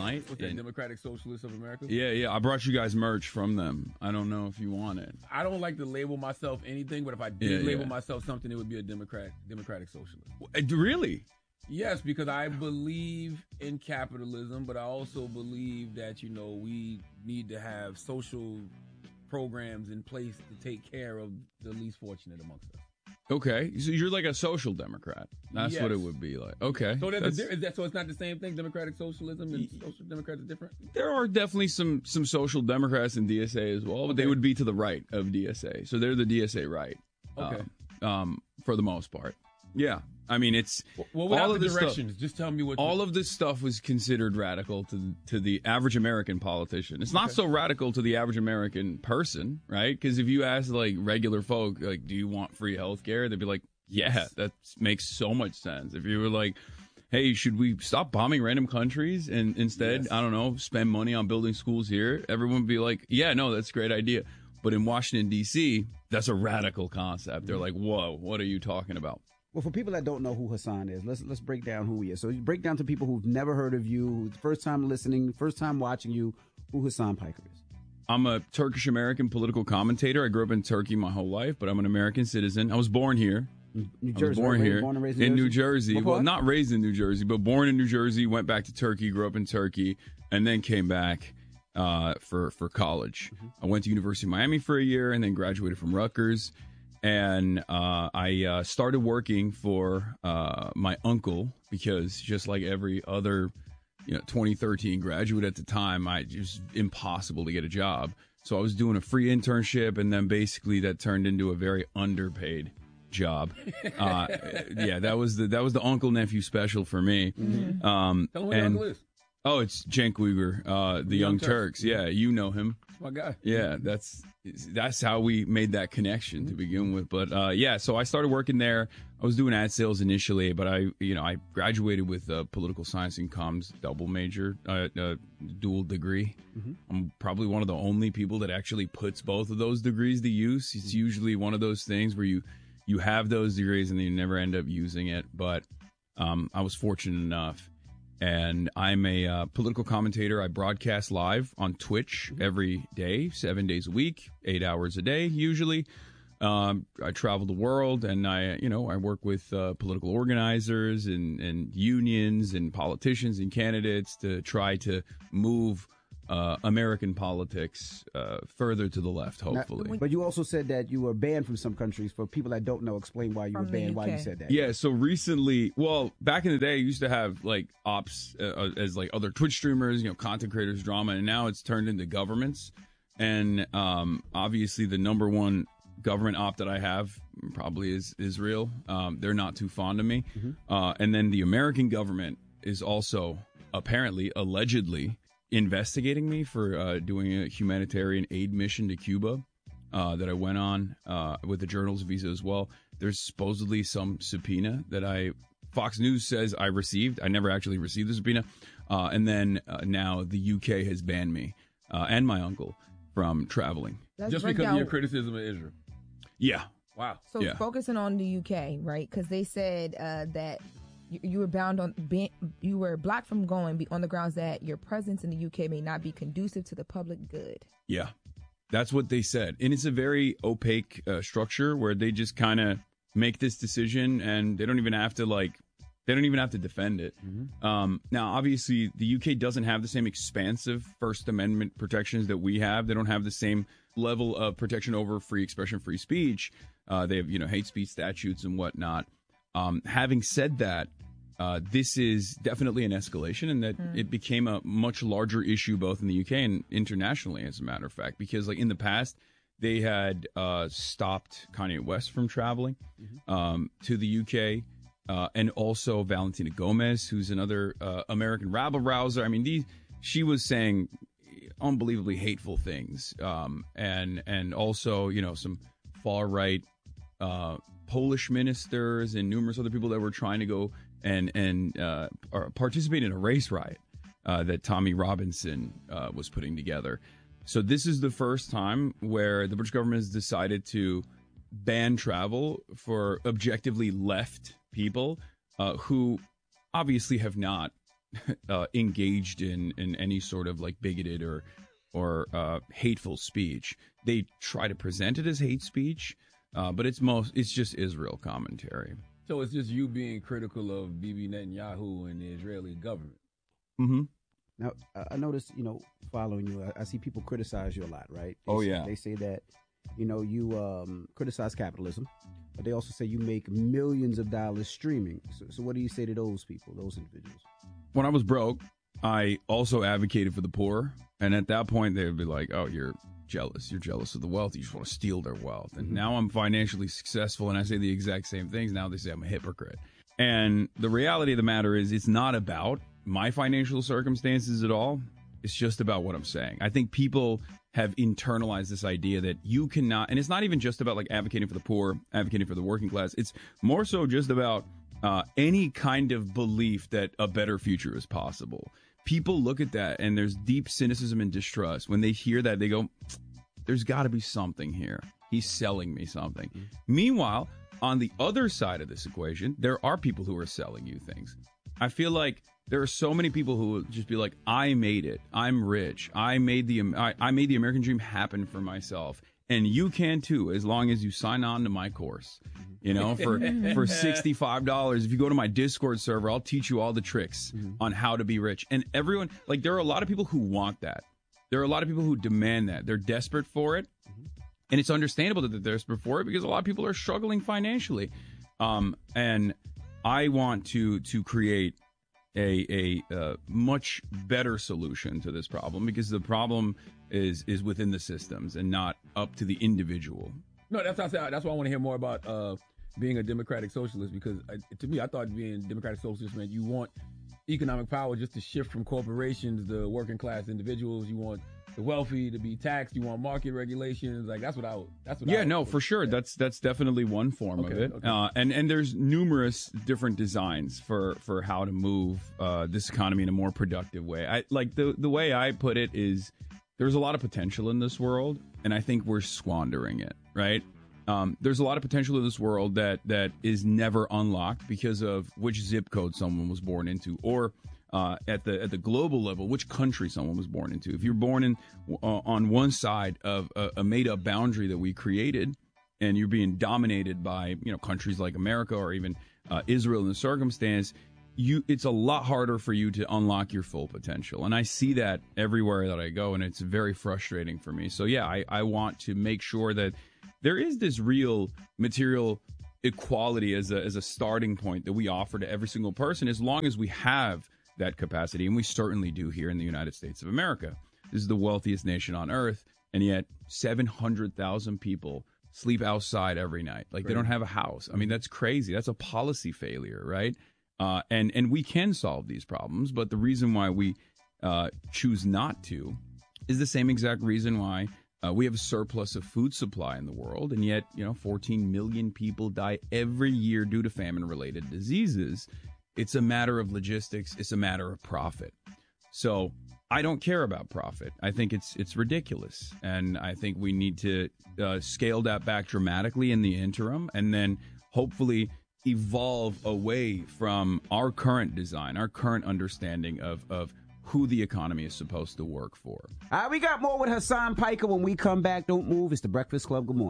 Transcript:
night. What's that, Democratic Socialists of America? Yeah. I brought you guys merch from them. I don't know if you want it. I don't like to label myself anything, but if I did label myself something, it would be a Democratic Socialist. Really? Yes, because I believe in capitalism, but I also believe that, we need to have social programs in place to take care of the least fortunate amongst us. Okay, so you're like a social democrat. That's what it would be like. Okay. So so it's not the same thing? Democratic socialism and social democrats are different? There are definitely some social democrats in DSA as well, but they would be to the right of DSA. So they're the DSA right. Okay. For the most part. Yeah. I mean, it's all of the directions. Just tell me what. All of this stuff was considered radical to the average American politician. It's not so radical to the average American person, right? Because if you ask like regular folk, like, do you want free healthcare? They'd be like, yeah, that makes so much sense. If you were like, hey, should we stop bombing random countries and instead, I don't know, spend money on building schools here? Everyone would be like, yeah, no, that's a great idea. But in Washington, D.C., that's a radical concept. They're like, whoa, what are you talking about? Well, for people that don't know who Hassan is, let's break down who he is. So you break down to people who've never heard of you, first time listening, first time watching you, who Hassan Piker is. I'm a Turkish-American political commentator. I grew up in Turkey my whole life, but I'm an American citizen. I was born here. New Jersey. I was born here. Born and raised in New Jersey. Well, not raised in New Jersey, but born in New Jersey, went back to Turkey, grew up in Turkey, and then came back for college. I went to University of Miami for a year and then graduated from Rutgers. And I started working for my uncle because just like every other 2013 graduate at the time, it was impossible to get a job. So I was doing a free internship, and then basically that turned into a very underpaid job. That was the uncle nephew special for me. Tell him who your uncle is. Oh, it's Cenk Uygur, the Young Turks. Yeah, you know him. That's my guy. Yeah, that's how we made that connection to begin with. But so I started working there. I was doing ad sales initially, but I graduated with a political science and comms double major, dual degree. I'm probably one of the only people that actually puts both of those degrees to use. It's usually one of those things where you have those degrees and then you never end up using it. But I was fortunate enough. And I'm a political commentator. I broadcast live on Twitch every day, 7 days a week, 8 hours a day, usually. I travel the world, and I work with political organizers and unions and politicians and candidates to try to move American politics further to the left, hopefully. Now, but you also said that you were banned from some countries. For people that don't know, explain why you were banned, why you said that. Yeah, so recently, back in the day, I used to have like ops as like other Twitch streamers, content creators, drama, and now it's turned into governments. And obviously the number one government op that I have probably is Israel. They're not too fond of me. And then the American government is also apparently, allegedly, investigating me for doing a humanitarian aid mission to Cuba that I went on with the journalist visa as well. There's supposedly some subpoena that Fox News says I received. I never actually received the subpoena. And then now the UK has banned me and my uncle from traveling. Just because of your criticism of Israel. Yeah. Wow. So focusing on the UK, right? Because they said that you were you were blocked from going on the grounds that your presence in the UK may not be conducive to the public good. Yeah, that's what they said. And it's a very opaque structure where they just kind of make this decision and they don't even have to defend it. Now, obviously, the UK doesn't have the same expansive First Amendment protections that we have. They don't have the same level of protection over free expression, free speech. They have, hate speech statutes and whatnot. Having said that, this is definitely an escalation, and that it became a much larger issue both in the UK and internationally, as a matter of fact, because like in the past, they had stopped Kanye West from traveling to the UK, and also Valentina Gomez, who's another American rabble-rouser. I mean, she was saying unbelievably hateful things, and also, some far-right Polish ministers and numerous other people that were trying to go and participate in a race riot that Tommy Robinson was putting together. So this is the first time where the British government has decided to ban travel for objectively left people who obviously have not engaged in any sort of like bigoted or hateful speech. They try to present it as hate speech, but it's just Israel commentary. So it's just you being critical of Bibi Netanyahu and the Israeli government. Mm-hmm. Now, I noticed, following you, I see people criticize you a lot, right? They say that, you criticize capitalism, but they also say you make millions of dollars streaming. So what do you say to those people, those individuals? When I was broke, I also advocated for the poor. And at that point, they would be like, oh, you're jealous. You're jealous of the wealth. You just want to steal their wealth. And now I'm financially successful, and I say the exact same things. Now they say I'm a hypocrite. And the reality of the matter is it's not about my financial circumstances at all. It's just about what I'm saying. I think people have internalized this idea that you cannot, and it's not even just about like advocating for the poor, advocating for the working class. It's more so just about any kind of belief that a better future is possible. People look at that and there's deep cynicism and distrust. When they hear that, they go, there's got to be something here. He's selling me something. Meanwhile, on the other side of this equation, there are people who are selling you things. I feel like there are so many people who will just be like, I made it. I'm rich. I made the American dream happen for myself. And you can too, as long as you sign on to my course. For $65, if you go to my Discord server, I'll teach you all the tricks on how to be rich. And everyone, like, there are a lot of people who want that. There are a lot of people who demand that. They're desperate for it. And it's understandable that they're desperate for it because a lot of people are struggling financially. And I want to create a much better solution to this problem, because the problem is within the systems and not up to the individual. No, that's why I want to hear more about being a democratic socialist, because to me, I thought being a democratic socialist meant you want economic power just to shift from corporations to working class individuals. You want the wealthy to be taxed. You want market regulations. Like that's what for sure. That's definitely one form of it. Okay. And there's numerous different designs for how to move this economy in a more productive way. I like the way I put it is there's a lot of potential in this world, and I think we're squandering it, right? There's a lot of potential in this world that is never unlocked because of which zip code someone was born into, or at the global level, which country someone was born into. If you're born on one side of a made-up boundary that we created, and you're being dominated by countries like America or even Israel in the circumstance, it's a lot harder for you to unlock your full potential. And I see that everywhere that I go, and it's very frustrating for me. So yeah, I want to make sure that there is this real material equality as a starting point that we offer to every single person, as long as we have that capacity, and we certainly do here in the United States of America. This is the wealthiest nation on earth, and yet 700,000 people sleep outside every night. Like, they don't have a house. I mean, that's crazy. That's a policy failure, right? And we can solve these problems, but the reason why we choose not to is the same exact reason why we have a surplus of food supply in the world, and yet 14 million people die every year due to famine-related diseases. It's a matter of logistics. It's a matter of profit. So I don't care about profit. I think it's ridiculous, and I think we need to scale that back dramatically in the interim, and then hopefully evolve away from our current design, our current understanding of who the economy is supposed to work for. All right, we got more with Hassan Piker when we come back. Don't move. It's The Breakfast Club. Good morning.